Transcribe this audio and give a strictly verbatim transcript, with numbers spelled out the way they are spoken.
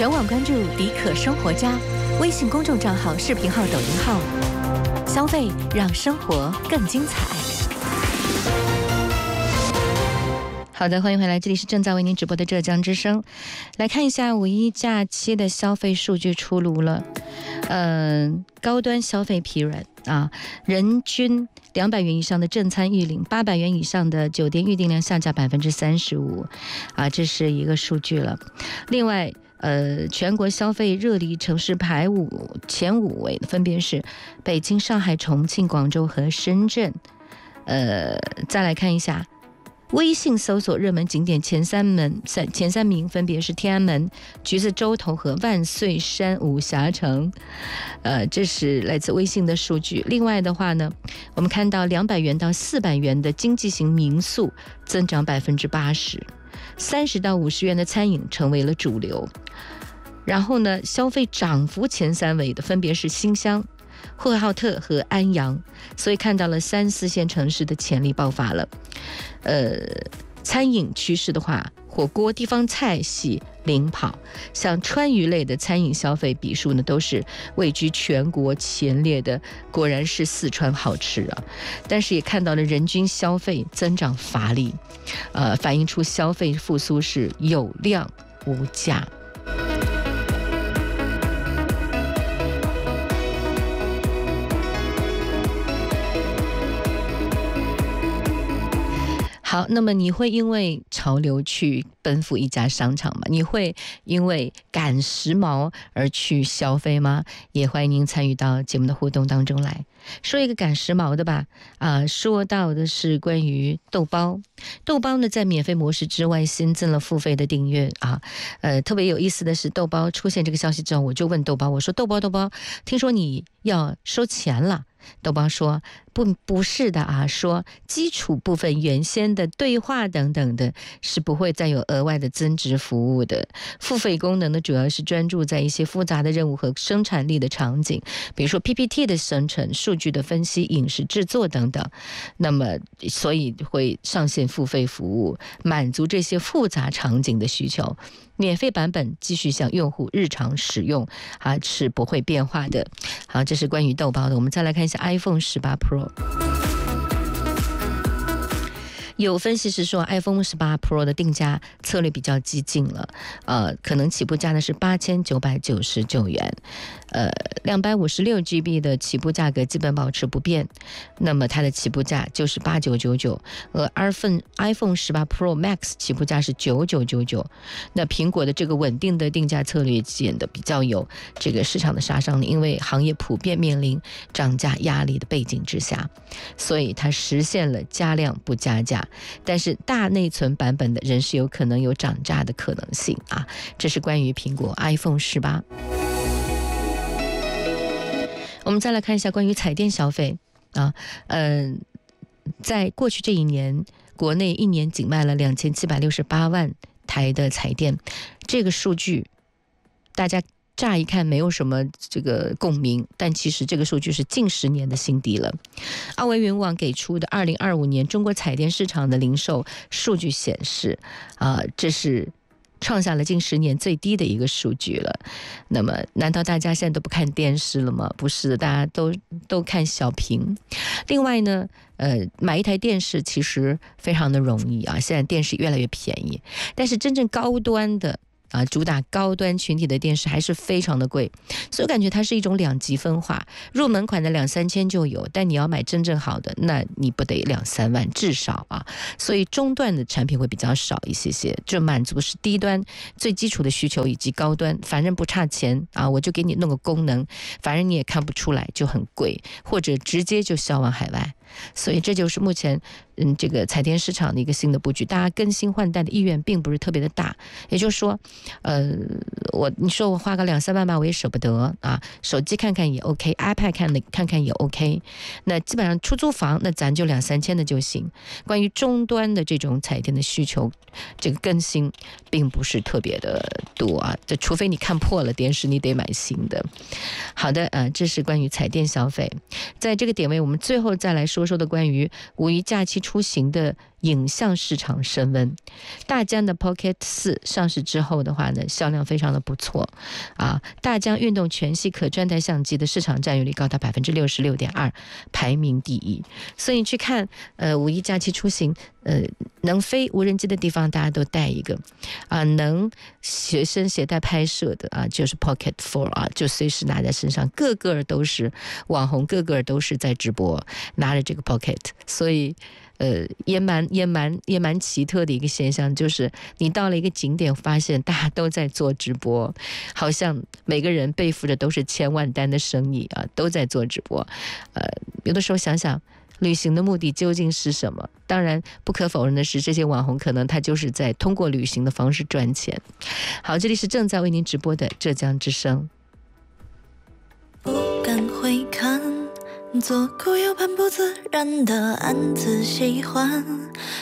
全网关注迪可生活家，微信公众账号、视频号、抖音号，消费让生活更精彩。好的，欢迎回来，这里是正在为您直播的浙江之声。来看一下五一假期的消费数据出炉了。嗯、呃，高端消费疲软啊，人均两百元以上的正餐预领，八百元以上的酒店预订量下降百分之三十五，啊，这是一个数据了。另外，呃，全国消费热力城市排五前五位分别是北京、上海、重庆、广州和深圳。呃，再来看一下。微信搜索热门景点前三门前三名分别是天安门、橘子洲头和万岁山武侠城，呃，这是来自微信的数据。另外的话呢，我们看到两百元到四百元的经济型民宿增长百分之八十，三十到五十元的餐饮成为了主流。然后呢，消费涨幅前三位的分别是新乡、赫浩特和安阳，所以看到了三四线城市的潜力爆发了。呃，餐饮趋势的话，火锅、地方菜系领跑，像川渝类的餐饮消费比数呢，都是位居全国前列的，果然是四川好吃啊！但是也看到了人均消费增长乏力，呃，反映出消费复苏是有量无价。好，那么你会因为潮流去奔赴一家商场吗？你会因为赶时髦而去消费吗？也欢迎您参与到节目的互动当中来。说一个赶时髦的吧，啊、呃，说到的是关于豆包。豆包呢，在免费模式之外新增了付费的订阅啊。呃，特别有意思的是，豆包出现这个消息之后，我就问豆包，我说豆包豆包，听说你要收钱了。豆包说不不是的啊，说基础部分原先的对话等等的是不会再有额外的增值服务的，付费功能呢主要是专注在一些复杂的任务和生产力的场景，比如说 P P T 的生成、数据的分析、影视制作等等，那么所以会上线付费服务，满足这些复杂场景的需求。免费版本继续向用户日常使用啊，是不会变化的。好，这是关于豆包的。我们再来看一下 iPhone 十八 Pro。有分析师说 iPhone 十八 Pro 的定价策略比较激进了，呃，可能起步价呢是八千九百九十九元，呃，两百五十六 G B 的起步价格基本保持不变，那么它的起步价就是八千九百九十九，而 iPhone iPhone 十八 Pro Max 起步价是九千九百九十九。那苹果的这个稳定的定价策略显得比较有这个市场的杀伤力，因为行业普遍面临涨价压力的背景之下，所以它实现了加量不加价。但是大内存版本的仍是有可能有涨价的可能性啊，这是关于苹果 iPhone 十八。我们再来看一下关于彩电消费啊，嗯、呃，在过去这一年，国内一年仅卖了两千七百六十八万台的彩电，这个数据大家乍一看没有什么这个共鸣，但其实这个数据是近十年的新低了。奥维云网给出的二零二五年中国彩电市场的零售数据显示，啊、呃，这是创下了近十年最低的一个数据了。那么，难道大家现在都不看电视了吗？不是的，大家都都看小屏。另外呢，呃，买一台电视其实非常的容易啊，现在电视越来越便宜，但是真正高端的。啊，主打高端群体的电视还是非常的贵，所以我感觉它是一种两极分化。入门款的两三千就有，但你要买真正好的，那你不得两三万至少啊。所以中段的产品会比较少一些些，就满足是低端最基础的需求以及高端，反正不差钱啊，我就给你弄个功能，反正你也看不出来就很贵，或者直接就销往海外。所以这就是目前嗯这个彩电市场的一个新的布局，大家更新换代的意愿并不是特别的大，也就是说呃我你说我花个两三万吧我也舍不得啊，手机看看也 OK， iPad 看看看也 OK， 那基本上出租房那咱就两三千的就行。关于终端的这种彩电的需求，这个更新并不是特别的多啊，这除非你看破了电视你得买新的。好的，呃这是关于彩电消费。在这个点位我们最后再来说说的关于五一假期出行的影像市场升温。大疆的 Pocket 四上市之后的话呢，销量非常的不错啊。大疆运动全系可转带相机的市场占有率高达百分之六十六点二，排名第一。所以你去看，呃，五一假期出行，呃，能飞无人机的地方大家都带一个啊，能随身携带拍摄的啊，就是 Pocket 四啊，就随时拿在身上，个个都是网红，个个都是在直播拿着这个 Pocket， 所以。呃，也蛮也蛮也蛮奇特的一个现象，就是你到了一个景点，发现大家都在做直播，好像每个人背负着都是千万单的生意啊，都在做直播。呃，有的时候想想，旅行的目的究竟是什么？当然，不可否认的是，这些网红可能他就是在通过旅行的方式赚钱。好，这里是正在为您直播的浙江之声。 不敢回看，左顾右盼不自然的暗自喜欢，